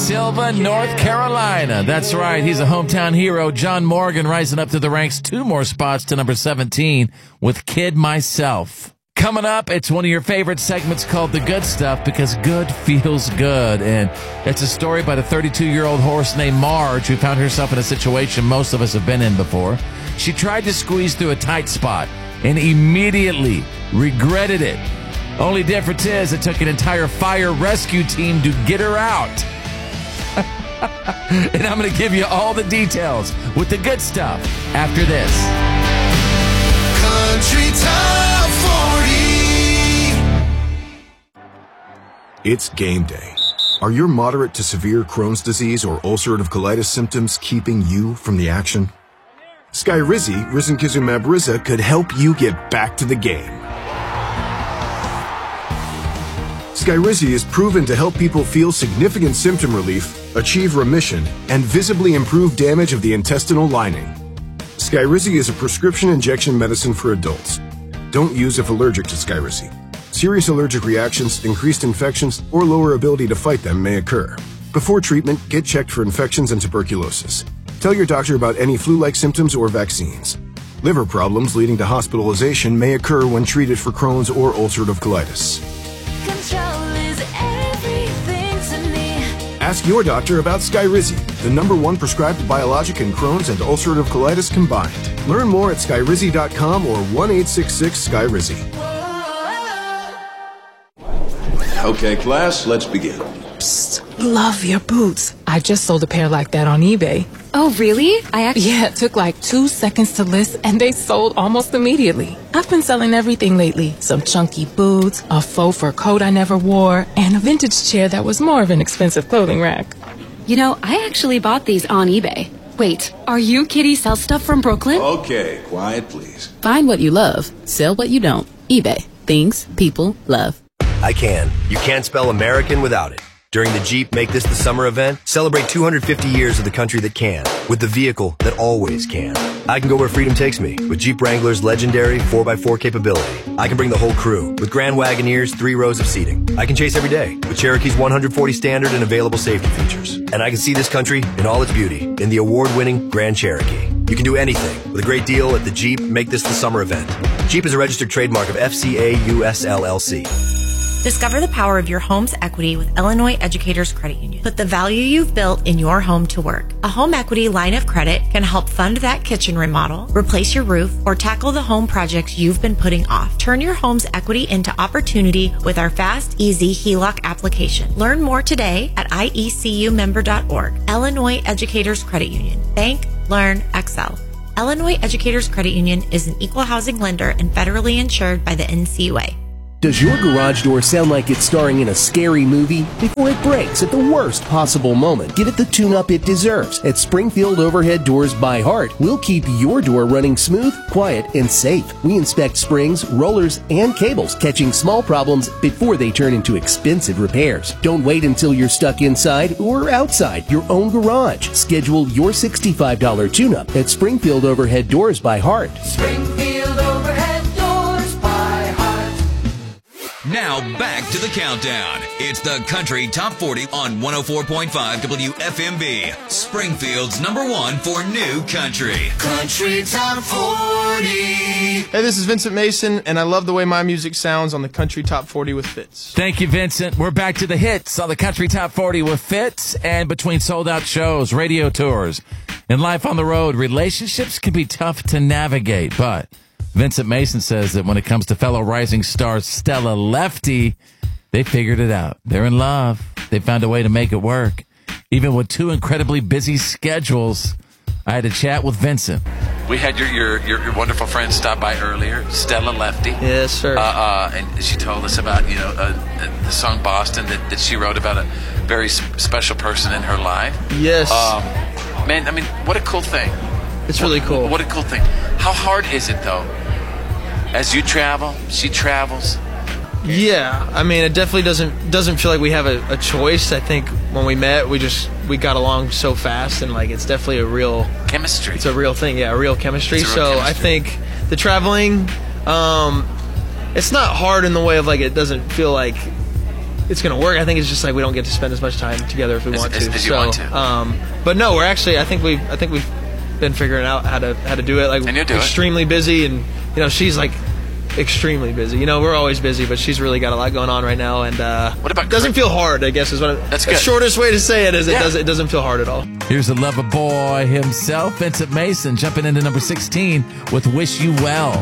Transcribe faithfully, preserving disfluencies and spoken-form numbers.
Silva, North Carolina. That's right. He's a hometown hero. John Morgan rising up to the ranks two more spots to number seventeen with Kid Myself. Coming up, it's one of your favorite segments called The Good Stuff because good feels good. And it's a story about a thirty-two-year-old horse named Marge who found herself in a situation most of us have been in before. She tried to squeeze through a tight spot and immediately regretted it. Only difference is it took an entire fire rescue team to get her out. And I'm going to give you all the details with the good stuff after this. Country Top forty. It's game day. Are your moderate to severe Crohn's disease or ulcerative colitis symptoms keeping you from the action? Skyrizi, risankizumab Riza, could help you get back to the game. Skyrizi is proven to help people feel significant symptom relief, achieve remission, and visibly improve damage of the intestinal lining. Skyrizi is a prescription injection medicine for adults. Don't use if allergic to Skyrizi. Serious allergic reactions, increased infections, or lower ability to fight them may occur. Before treatment, get checked for infections and tuberculosis. Tell your doctor about any flu-like symptoms or vaccines. Liver problems leading to hospitalization may occur when treated for Crohn's or ulcerative colitis. Control is everything to me. Ask your doctor about Skyrizi, the number one prescribed biologic in Crohn's and ulcerative colitis combined. Learn more at skyrizi dot com or one eight six six Skyrizi. Okay, class, let's begin. Psst, love your boots. I just sold a pair like that on eBay. Oh, really? I actually... Yeah, it took like two seconds to list, and they sold almost immediately. I've been selling everything lately. Some chunky boots, a faux fur coat I never wore, and a vintage chair that was more of an expensive clothing rack. You know, I actually bought these on eBay. Wait, are you Kitty Sell Stuff from Brooklyn? Okay, quiet, please. Find what you love. Sell what you don't. eBay. Things people love. I can. You can't spell American without it. During the Jeep Make This the Summer event, celebrate two hundred fifty years of the country that can, with the vehicle that always can. I can go where freedom takes me, with Jeep Wrangler's legendary four by four capability. I can bring the whole crew, with Grand Wagoneer's three rows of seating. I can chase every day, with Cherokee's one hundred forty standard and available safety features. And I can see this country in all its beauty, in the award-winning Grand Cherokee. You can do anything, with a great deal at the Jeep Make This the Summer event. Jeep is a registered trademark of F C A U S L L C. Discover the power of your home's equity with Illinois Educators Credit Union. Put the value you've built in your home to work. A home equity line of credit can help fund that kitchen remodel, replace your roof, or tackle the home projects you've been putting off. Turn your home's equity into opportunity with our fast, easy H E L O C application. Learn more today at I E C U member dot org. Illinois Educators Credit Union. Bank, learn, excel. Illinois Educators Credit Union is an equal housing lender and federally insured by the N C U A. Does your garage door sound like it's starring in a scary movie? Before it breaks at the worst possible moment, give it the tune-up it deserves. At Springfield Overhead Doors by Heart, we'll keep your door running smooth, quiet, and safe. We inspect springs, rollers, and cables, catching small problems before they turn into expensive repairs. Don't wait until you're stuck inside or outside your own garage. Schedule your sixty-five dollars tune-up at Springfield Overhead Doors by Heart. Springfield Overhead Doors by Heart. Now back to the countdown. It's the Country Top forty on one oh four point five W F M B. Springfield's number one for new country. Country Top forty. Hey, this is Vincent Mason, and I love the way my music sounds on the Country Top forty with Fitz. Thank you, Vincent. We're back to the hits on the Country Top forty with Fitz, and between sold-out shows, radio tours, and life on the road, relationships can be tough to navigate, but Vincent Mason says that when it comes to fellow rising stars Stella Lefty, they figured it out. They're in love. They found a way to make it work. Even with two incredibly busy schedules, I had a chat with Vincent. We had your your, your, your wonderful friend stop by earlier, Stella Lefty. Yes, sir. Uh, uh, and she told us about, you know, uh, the song Boston that, that she wrote about a very special person in her life. Yes. Um, man, I mean, what a cool thing. It's really cool. What a cool thing. How hard is it, though? As you travel, she travels. Yeah, I mean, it definitely doesn't doesn't feel like we have a, a choice. I think when we met, we just we got along so fast, and like it's definitely a real chemistry. It's a real thing, yeah, real chemistry. It's a real so chemistry. I think the traveling, um, it's not hard in the way of like it doesn't feel like it's gonna work. I think it's just like we don't get to spend as much time together if we As- want as- to. as you so, want to. Um, but no, we're actually. I think we. I think we've been figuring out how to how to do it. Like And you do it. extremely busy, and you know she's like extremely busy. You know we're always busy, but she's really got a lot going on right now, and uh, What about doesn't feel hard? I guess is what. That's the good. shortest way to say it is it Yeah. does. It doesn't feel hard at all. Here's the lover boy himself, Vincent Mason, jumping into number sixteen with Wish You Well.